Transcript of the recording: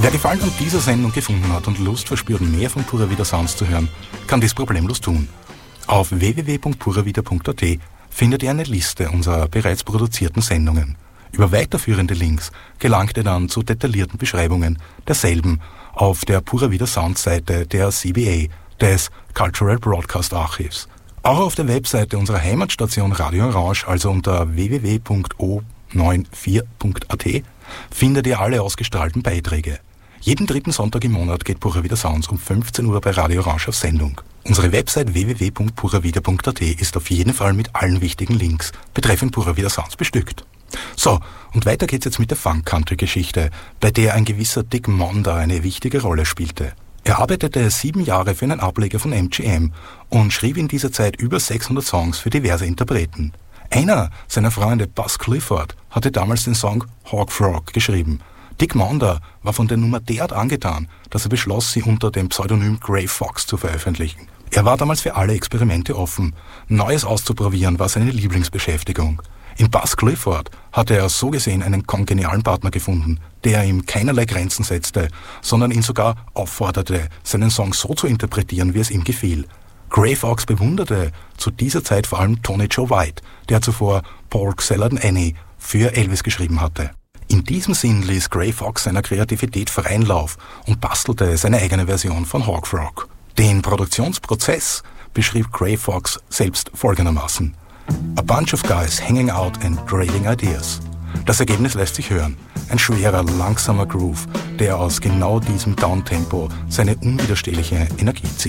Wer Gefallen an dieser Sendung gefunden hat und Lust verspürt, mehr von Pura Vida Sounds zu hören, kann dies problemlos tun. Auf www.puravida.at findet ihr eine Liste unserer bereits produzierten Sendungen. Über weiterführende Links gelangt ihr dann zu detaillierten Beschreibungen derselben auf der Pura Vida Sound Seite der CBA, des Cultural Broadcast Archives. Auch auf der Webseite unserer Heimatstation Radio Orange, also unter www.o94.at, findet ihr alle ausgestrahlten Beiträge. Jeden dritten Sonntag im Monat geht Pura Vida Sounds um 15 Uhr bei Radio Orange auf Sendung. Unsere Website www.puravida.at ist auf jeden Fall mit allen wichtigen Links betreffend Pura Vida Sounds bestückt. So, und weiter geht's jetzt mit der Funk-Country-Geschichte, bei der ein gewisser Dick Monda eine wichtige Rolle spielte. Er arbeitete 7 Jahre für einen Ableger von MGM und schrieb in dieser Zeit über 600 Songs für diverse Interpreten. Einer seiner Freunde, Buzz Clifford, hatte damals den Song Hawk Frog geschrieben. Dick Monda war von der Nummer derart angetan, dass er beschloss, sie unter dem Pseudonym Gray Fox zu veröffentlichen. Er war damals für alle Experimente offen. Neues auszuprobieren war seine Lieblingsbeschäftigung. In Buzz Clifford hatte er so gesehen einen kongenialen Partner gefunden, der ihm keinerlei Grenzen setzte, sondern ihn sogar aufforderte, seinen Song so zu interpretieren, wie es ihm gefiel. Gray Fox bewunderte zu dieser Zeit vor allem Tony Joe White, der zuvor Pork Salad and Annie für Elvis geschrieben hatte. In diesem Sinn ließ Gray Fox seiner Kreativität freien Lauf und bastelte seine eigene Version von Hawk Frog. Den Produktionsprozess beschrieb Gray Fox selbst folgendermaßen: A bunch of guys hanging out and trading ideas. Das Ergebnis lässt sich hören. Ein schwerer, langsamer Groove, der aus genau diesem Downtempo seine unwiderstehliche Energie zieht.